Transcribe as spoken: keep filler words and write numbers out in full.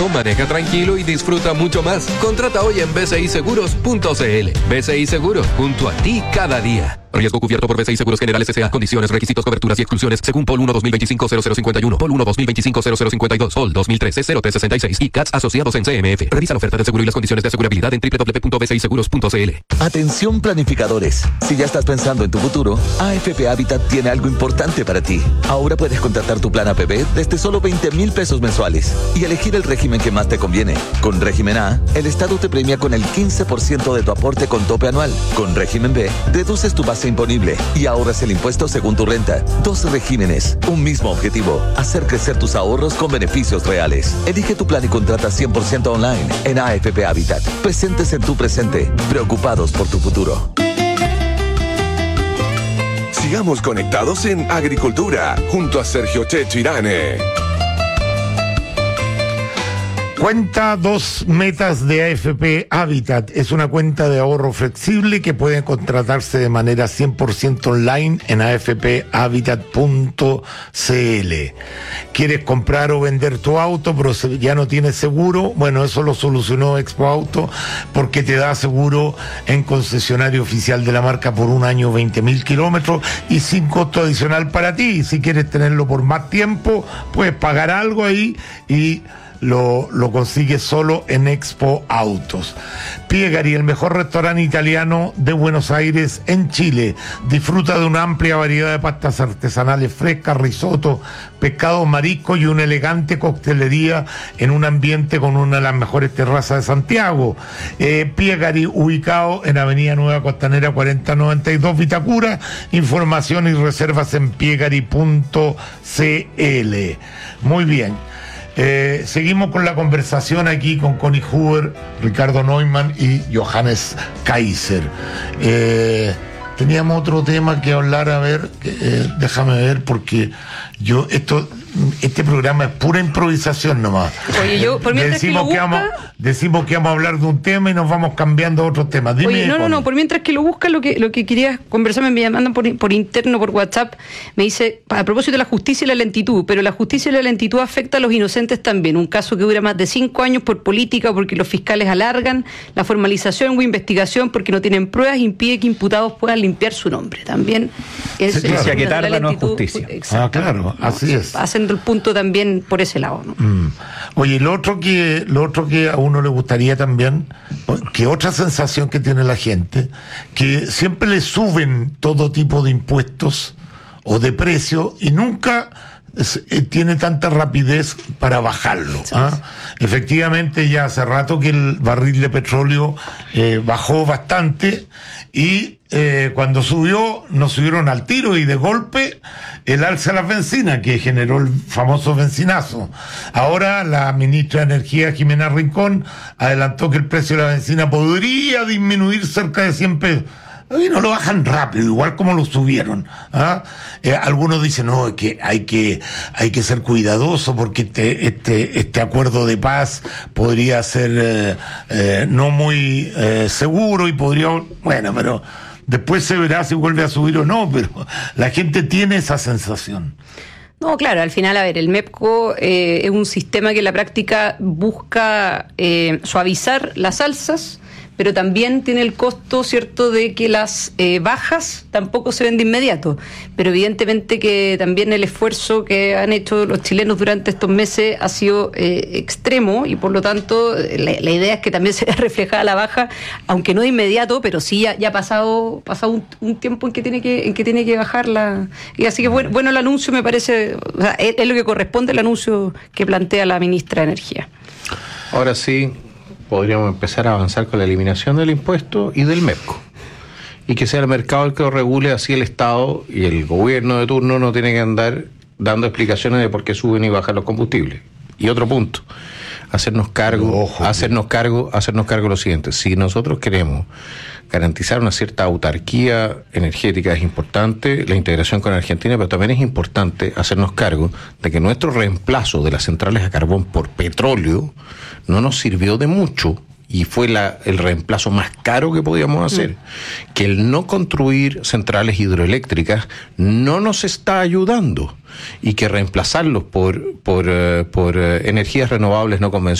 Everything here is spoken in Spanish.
auto, maneja tranquilo y disfruta mucho más. Contrata hoy en b c i seguros punto c l. B C I Seguros, junto a ti cada día. Riesgo cubierto por B C I Seguros Generales S A. Condiciones, requisitos, coberturas y exclusiones según P O L uno dos mil veinticinco cero cero cincuenta y uno, P O L uno dos mil veinticinco cero cero cincuenta y dos, P O L dos mil trece cero tres sesenta y seis y C A T S asociados en C M F. Revisa la oferta de seguro y las condiciones de asegurabilidad en doble u doble u doble u punto b c i seguros punto c l. Atención planificadores. Si ya estás pensando en tu futuro, A F P Habitat tiene algo importante para ti. Ahora puedes contratar tu plan A P B desde solo veinte mil pesos mensuales y elegir el régimen que más te conviene. Con régimen A, el Estado te premia con el quince por ciento de tu aporte con tope anual. Con régimen B, deduces tu base imponible y ahorras el impuesto según tu renta. Dos regímenes, un mismo objetivo: hacer crecer tus ahorros con beneficios reales. Elige tu plan y contrata cien por ciento online en A F P Habitat. Presentes en tu presente, preocupados por tu futuro. Sigamos conectados en Agricultura, junto a Sergio Checho Irane. Cuenta dos metas de A F P Habitat. Es una cuenta de ahorro flexible que puede contratarse de manera cien por ciento online en a f p habitat punto c l. ¿Quieres comprar o vender tu auto, pero ya no tienes seguro? Bueno, eso lo solucionó Expo Auto, porque te da seguro en concesionario oficial de la marca por un año, veinte mil kilómetros y sin costo adicional para ti. Si quieres tenerlo por más tiempo, puedes pagar algo ahí y Lo, lo consigues solo en Expo Autos. Piegari, el mejor restaurante italiano de Buenos Aires en Chile. Disfruta de una amplia variedad de pastas artesanales frescas, risotto, pescados, mariscos y una elegante coctelería en un ambiente con una de las mejores terrazas de Santiago. Eh, Piegari, ubicado en Avenida Nueva Costanera cuarenta noventa y dos, Vitacura. Información y reservas en piegari punto c l. Muy bien. Eh, seguimos con la conversación aquí con Connie Huber, Ricardo Neumann y Johannes Kaiser. Eh, teníamos otro tema que hablar, a ver, eh, déjame ver, porque yo, esto, este programa es pura improvisación nomás. Oye, yo, por mientras decimos que lo busca... que vamos, decimos que vamos a hablar de un tema y nos vamos cambiando a otros temas. Dime, Oye, no, no, no, por mientras que lo busca, lo que lo que quería conversar, me mandan por, por interno, por WhatsApp, me dice, a propósito de la justicia y la lentitud, pero la justicia y la lentitud afecta a los inocentes también. Un caso que dura más de cinco años por política, porque los fiscales alargan la formalización o investigación porque no tienen pruebas, impide que imputados puedan limpiar su nombre. También es Sí, claro. justicia que tarda no es justicia. Ah, claro, así es. Hacen el punto también por ese lado, ¿no? Mm. Oye, lo otro que lo otro que a uno le gustaría también, que otra sensación que tiene la gente, que siempre le suben todo tipo de impuestos o de precio y nunca es, eh, tiene tanta rapidez para bajarlo. ¿Ah? Efectivamente, ya hace rato que el barril de petróleo eh, bajó bastante y eh, cuando subió, nos subieron al tiro y de golpe el alza de las bencinas, que generó el famoso bencinazo. Ahora la ministra de Energía, Jimena Rincón, adelantó que el precio de la bencina podría disminuir cerca de cien pesos. Y no lo bajan rápido, igual como lo subieron. ¿Ah? Eh, algunos dicen, no, es que hay que hay que ser cuidadoso porque este este este acuerdo de paz podría ser eh, eh, no muy eh, seguro y podría, bueno, pero después se verá si vuelve a subir o no, pero la gente tiene esa sensación. No, claro, al final, a ver, el MEPCO eh, es un sistema que en la práctica busca eh, suavizar las alzas, pero también tiene el costo, ¿cierto?, de que las eh, bajas tampoco se ven de inmediato. Pero evidentemente que también el esfuerzo que han hecho los chilenos durante estos meses ha sido eh, extremo y por lo tanto la, la idea es que también se vea reflejada la baja, aunque no de inmediato, pero sí ya, ya ha pasado, pasado un, un tiempo en que tiene que en que tiene que bajar la... Y así que bueno, bueno el anuncio me parece, o sea, es, es lo que corresponde al anuncio que plantea la ministra de Energía. Ahora sí, podríamos empezar a avanzar con la eliminación del impuesto y del MEPCO. Y que sea el mercado el que lo regule, así el Estado y el gobierno de turno no tienen que andar dando explicaciones de por qué suben y bajan los combustibles. Y otro punto, hacernos cargo, Ojo, hacernos cargo, hacernos cargo de lo siguiente. Si nosotros queremos garantizar una cierta autarquía energética, es importante la integración con Argentina, pero también es importante hacernos cargo de que nuestro reemplazo de las centrales a carbón por petróleo no nos sirvió de mucho y fue la, el reemplazo más caro que podíamos hacer. Mm. Que el no construir centrales hidroeléctricas no nos está ayudando y que reemplazarlos por, por, uh, por uh, energías renovables no convencionales